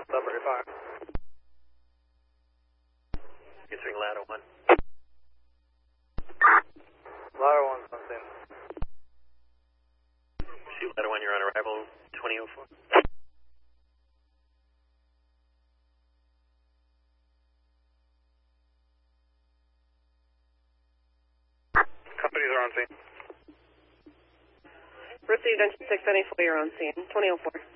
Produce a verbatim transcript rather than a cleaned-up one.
Celebrity five. Answering ladder one. Ladder one's on scene. See ladder one, you're on arrival twenty oh four. Companies are on scene. Received engine six seventy-four, you're on scene, twenty oh four.